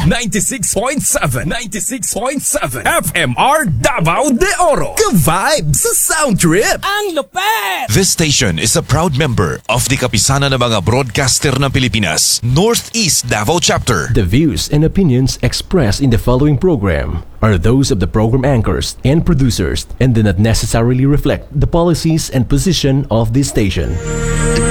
96.7 FMR Davao de Oro. Ka-vibe sa Sound Trip. Ang lupet! This station is a proud member of the Kapisanan ng mga Broadcaster ng Pilipinas, Northeast Davao Chapter. The views and opinions expressed in the following program are those of the program anchors and producers and do not necessarily reflect the policies and position of this station.